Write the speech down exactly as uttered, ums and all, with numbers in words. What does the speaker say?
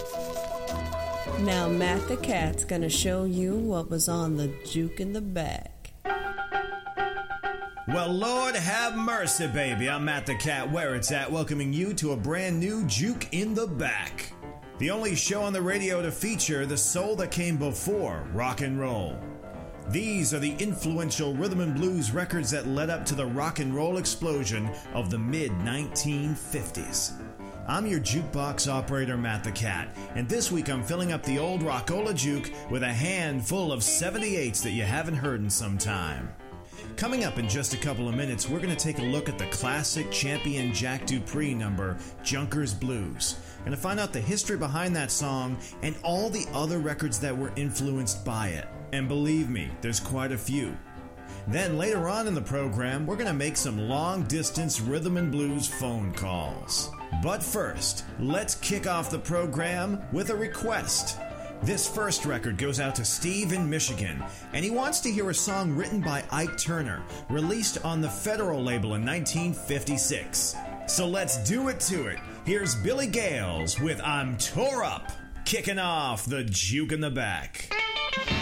Now Matt the Cat's gonna show you what was on the juke in the back. Well, Lord have mercy, baby. I'm Matt the Cat, where it's at, welcoming you to a brand new Juke in the Back. The only show on the radio to feature the soul that came before rock and roll. These are the influential rhythm and blues records that led up to the rock and roll explosion of the mid nineteen fifties. I'm your jukebox operator, Matt the Cat, and this week I'm filling up the old Rockola Juke with a handful of seventy-eights that you haven't heard in some time. Coming up in just a couple of minutes, we're going to take a look at the classic Champion Jack Dupree number, Junkers Blues. Going to find out the history behind that song and all the other records that were influenced by it. And believe me, there's quite a few. Then later on in the program, we're going to make some long-distance rhythm and blues phone calls. But first, let's kick off the program with a request. This first record goes out to Steve in Michigan, and he wants to hear a song written by Ike Turner, released on the Federal label in nineteen fifty-six. So let's do it to it. Here's Billy Gales with I'm Tore Up, kicking off the Juke in the Back.